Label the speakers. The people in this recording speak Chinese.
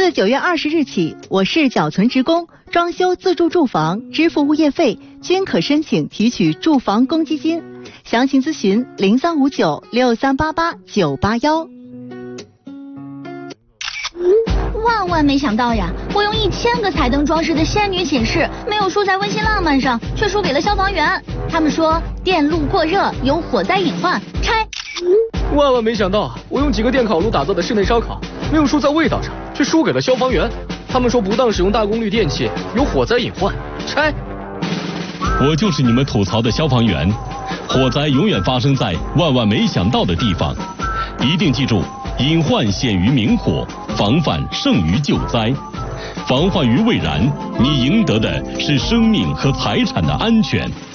Speaker 1: 自9月20日起，我市缴存职工装修自住住房支付物业费均可申请提取住房公积金。详情咨询03596388-981。
Speaker 2: 万没想到呀，我用1000个彩灯装饰的仙女寝室，没有输在温馨浪漫上，却输给了消防员。他们说电路过热有火灾隐患，拆。
Speaker 3: 万没想到，我用几个电烤炉打造的室内烧烤，没有输在味道上，却输给了消防员。他们说不当使用大功率电器有火灾隐患，拆。
Speaker 4: 我就是你们吐槽的消防员，火灾永远发生在万没想到的地方，一定记住，隐患显于明火，防范胜于救灾。防患于未然，你赢得的是生命和财产的安全。